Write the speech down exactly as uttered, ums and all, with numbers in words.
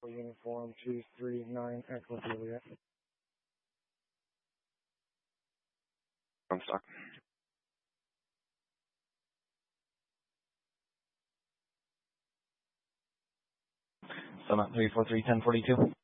Uniform two three nine Echo Juliet. I'm stuck. Summit three four three, ten forty-two.